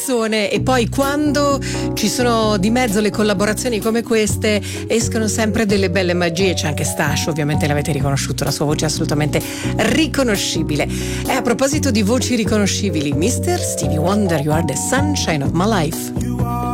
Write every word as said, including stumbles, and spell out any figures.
E poi quando ci sono di mezzo le collaborazioni come queste escono sempre delle belle magie. C'è anche Stash, ovviamente l'avete riconosciuto, la sua voce è assolutamente riconoscibile. E a proposito di voci riconoscibili, mister Stevie Wonder, You Are the Sunshine of My Life.